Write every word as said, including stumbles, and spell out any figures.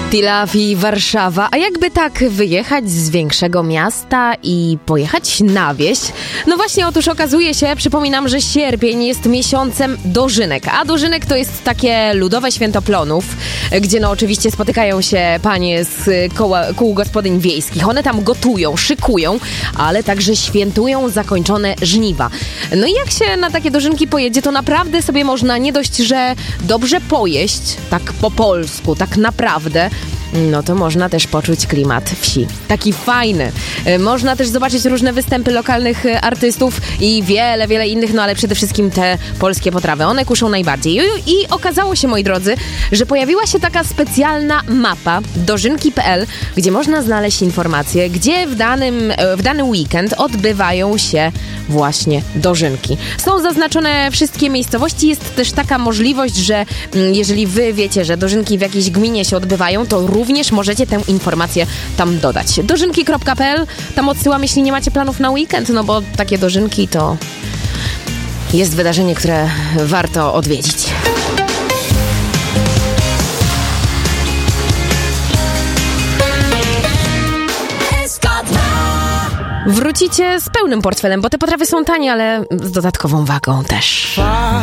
Tilaw i Warszawa. A jakby tak wyjechać z większego miasta i pojechać na wieś? No właśnie, otóż okazuje się, przypominam, że sierpień jest miesiącem dożynek. A dożynek to jest takie ludowe święto plonów, gdzie no oczywiście spotykają się panie z koła, kół gospodyń wiejskich. One tam gotują, szykują, ale także świętują zakończone żniwa. No i jak się na takie dożynki pojedzie, to naprawdę sobie można nie dość, że dobrze pojeść, tak po polsku, tak naprawdę, no to można też poczuć klimat wsi. Taki fajny. Można też zobaczyć różne występy lokalnych artystów i wiele, wiele innych, no ale przede wszystkim te polskie potrawy. One kuszą najbardziej. I, i okazało się, moi drodzy, że pojawiła się taka specjalna mapa dożynki kropka p l, gdzie można znaleźć informacje, gdzie w danym, w dany weekend odbywają się właśnie dożynki. Są zaznaczone wszystkie miejscowości. Jest też taka możliwość, że jeżeli wy wiecie, że dożynki w jakiejś gminie się odbywają, to również możecie tę informację tam dodać. dożynki kropka p l, tam odsyłam, jeśli nie macie planów na weekend, no bo takie dożynki to jest wydarzenie, które warto odwiedzić. Wrócicie z pełnym portfelem, bo te potrawy są tanie, ale z dodatkową wagą też.